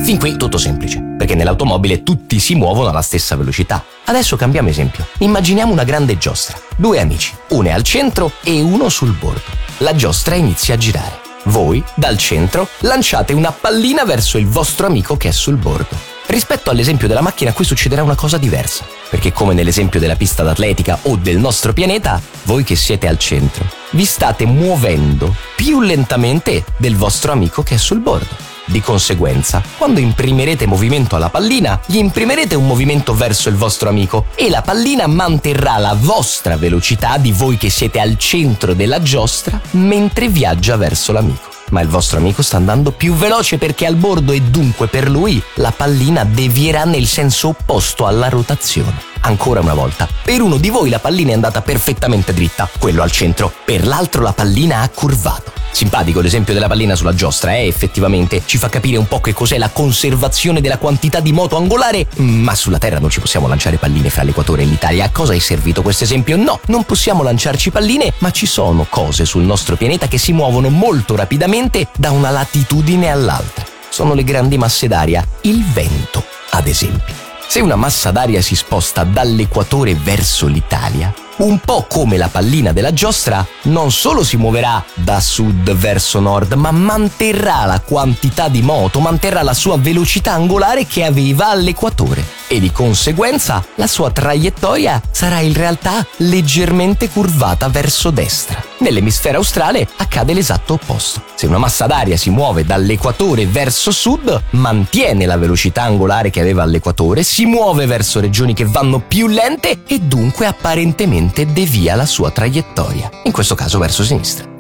Fin qui tutto semplice, perché nell'automobile tutti si muovono alla stessa velocità. Adesso cambiamo esempio. Immaginiamo una grande giostra. 2 amici, uno è al centro e uno sul bordo. La giostra inizia a girare. Voi, dal centro, lanciate una pallina verso il vostro amico che è sul bordo. Rispetto all'esempio della macchina, qui succederà una cosa diversa, perché come nell'esempio della pista d'atletica o del nostro pianeta, voi che siete al centro, vi state muovendo più lentamente del vostro amico che è sul bordo. Di conseguenza, quando imprimerete movimento alla pallina, gli imprimerete un movimento verso il vostro amico e la pallina manterrà la vostra velocità di voi che siete al centro della giostra mentre viaggia verso l'amico. Ma il vostro amico sta andando più veloce perché è al bordo e dunque per lui la pallina devierà nel senso opposto alla rotazione. Ancora una volta, per uno di voi la pallina è andata perfettamente dritta, quello al centro, per l'altro la pallina ha curvato. Simpatico l'esempio della pallina sulla giostra, effettivamente ci fa capire un po' che cos'è la conservazione della quantità di moto angolare, ma sulla Terra non ci possiamo lanciare palline fra l'equatore e l'Italia. A cosa è servito questo esempio? No, non possiamo lanciarci palline, ma ci sono cose sul nostro pianeta che si muovono molto rapidamente da una latitudine all'altra. Sono le grandi masse d'aria, il vento, ad esempio. Se una massa d'aria si sposta dall'equatore verso l'Italia, un po' come la pallina della giostra, non solo si muoverà da sud verso nord, ma manterrà la quantità di moto, manterrà la sua velocità angolare che aveva all'equatore e di conseguenza la sua traiettoria sarà in realtà leggermente curvata verso destra. Nell'emisfero australe accade l'esatto opposto. Se una massa d'aria si muove dall'equatore verso sud, mantiene la velocità angolare che aveva all'equatore, si muove verso regioni che vanno più lente e dunque apparentemente devia la sua traiettoria, in questo caso verso sinistra.